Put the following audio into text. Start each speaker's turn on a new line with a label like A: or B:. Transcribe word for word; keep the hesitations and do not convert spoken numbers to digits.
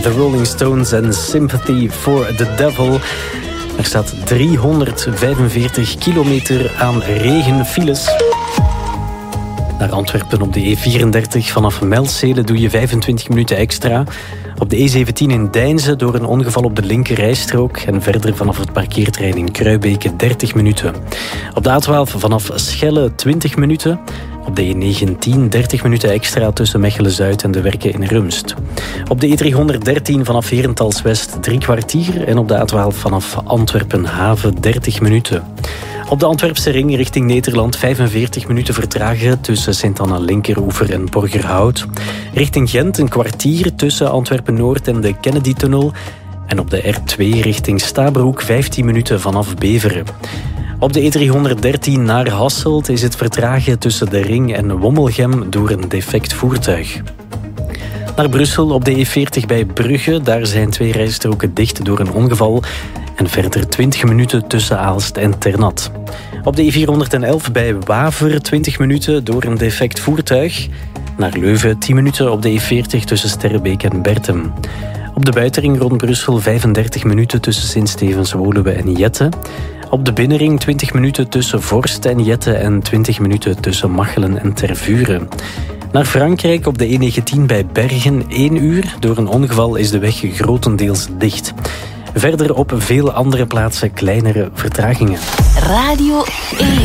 A: The Rolling Stones en Sympathy for the Devil. Er staat driehonderdvijfenveertig kilometer aan regenfiles. Naar Antwerpen op de E vierendertig vanaf Melzele doe je vijfentwintig minuten extra. Op de E zeventien in Deinze door een ongeval op de linkerrijstrook. En verder vanaf het parkeerterrein in Kruibeke dertig minuten. Op de A twaalf vanaf Schelle twintig minuten. Op de E negentien dertig minuten extra tussen Mechelen-Zuid en de Werken in Rumst. Op de E driehonderddertien vanaf Herentals-West drie kwartier. En op de A twaalf vanaf Antwerpen-Haven dertig minuten. Op de Antwerpse ring richting Nederland vijfenveertig minuten vertragen tussen Sint-Anna-Linkeroever en Borgerhout. Richting Gent een kwartier tussen Antwerpen-Noord en de Kennedy-tunnel. En op de R twee richting Stabroek vijftien minuten vanaf Beveren. Op de E driehonderddertien naar Hasselt is het vertragen tussen de ring en Wommelgem door een defect voertuig. Naar Brussel op de E veertig bij Brugge. Daar zijn twee rijstroken dicht door een ongeval. En verder twintig minuten tussen Aalst en Ternat. Op de E vierhonderdelf bij Waver twintig minuten door een defect voertuig. Naar Leuven tien minuten op de E veertig tussen Sterrebeek en Bertem. Op de buitenring rond Brussel vijfendertig minuten tussen Sint-Stevens-Woluwe en Jette. Op de binnenring twintig minuten tussen Vorst en Jette en twintig minuten tussen Machelen en Tervuren. Naar Frankrijk op de E negentien bij Bergen één uur. Door een ongeval is de weg grotendeels dicht. Verder op veel andere plaatsen kleinere vertragingen.
B: Radio één.